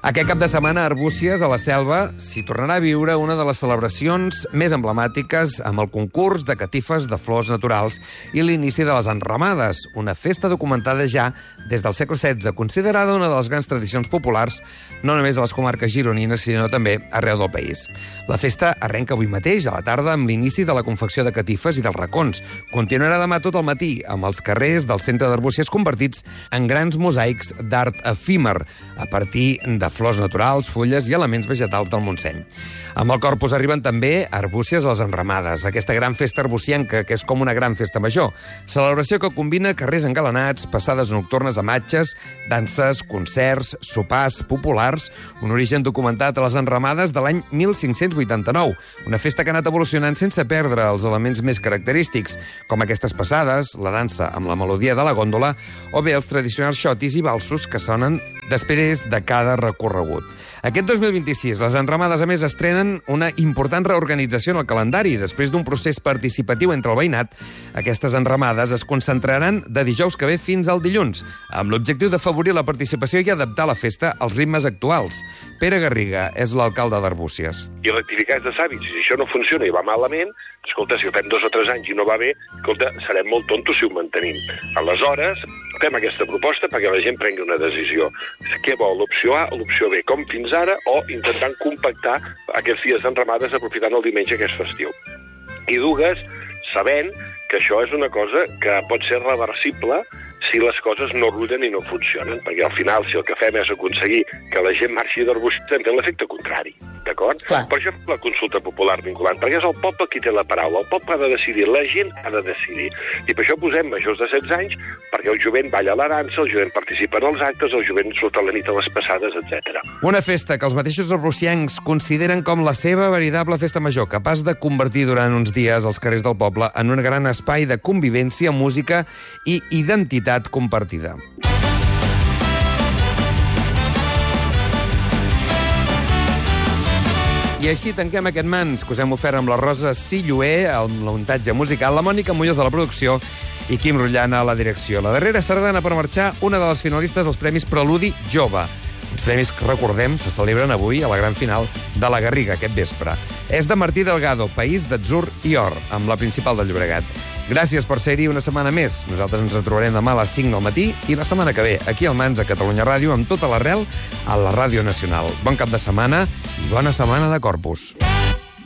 Aquest cap de setmana a Arbúcies, a la Selva, s'hi tornarà a viure una de les celebracions més emblemàtiques amb el concurs de catifes de flors naturals i l'inici de les enramades, una festa documentada ja des del segle XVI, considerada una de les grans tradicions populars, no només a les comarques gironines, sinó també arreu del país. La festa arrenca avui mateix, a la tarda, amb l'inici de la confecció de catifes i dels racons. Continuarà demà tot el matí, amb els carrers del centre d'Arbúcies convertits en grans mosaics d'art efímer, a partir de flors naturals, fulles i elements vegetals del Montseny. Amb el Corpus arriben també a Arbúcies les enramades, aquesta gran festa arbucienca, que és com una gran festa major. Celebració que combina carrers engalanats, passades nocturnes amb atxes, danses, concerts, sopars populars, un origen documentat a les enramades de l'any 1589, una festa que ha anat evolucionant sense perdre els elements més característics, com aquestes passades, la dansa amb la melodia de la gòndola, o bé els tradicionals xotis i balsos que sonen després de cada recorregut. Aquest 2026, les enramades, a més, estrenen una important reorganització en el calendari. Després d'un procés participatiu entre el veïnat, aquestes enramades es concentraran de dijous que ve fins al dilluns, amb l'objectiu d'afavorir la participació i adaptar la festa als ritmes actuals. Pere Garriga és l'alcalde d'Arbúcies. I rectificar és de sàvits. Si això no funciona i va malament, escolta, si ho fem 2 o 3 anys i no va bé, escolta, serem molt tontos si ho mantenim. Aleshores, fem aquesta proposta perquè la gent prengui una decisió. Què vol, l'opció A o l'opció B, com fins ara, o intentant compactar aquests dies d'enramades aprofitant el diumenge que és festiu. I dues, sabent que això és una cosa que pot ser reversible si les coses no rullen i no funcionen, perquè al final, si el que fem és aconseguir que la gent marxi d'Arbúcies, té l'efecte contrari, d'acord? Per això la consulta popular vinculant, perquè és el poble qui té la paraula, el poble ha de decidir, la gent ha de decidir, i per això posem majors de 16 anys, perquè el jovent balla la dansa, el jovent participa en els actes, el jovent surt a la nit a les passades, etc. Una festa que els mateixos arbuciencs consideren com la seva veritable festa major, capaç de convertir durant uns dies els carrers del poble en un gran espai de convivència, música i identitat compartida. I així tanquem aquest Mans, que us hem ofert amb la Rosa Silloé, amb el muntatge musical, la Mònica Muñoz de la producció i Quim Rotllana a la direcció. La darrera sardana per marxar, una de les finalistes dels Premis Preludi Jove. Uns premis que, recordem, se celebren avui a la gran final de la Garriga, aquest vespre. És de Martí Delgado, País d'Atzur i Or, amb la Principal de Llobregat. Gràcies per ser-hi una setmana més. Nosaltres ens retrobarem demà a les 5 del matí i la setmana que ve, aquí al Mans, a Catalunya Ràdio, amb tota l'arrel a la Ràdio Nacional. Bon cap de setmana i bona setmana de Corpus.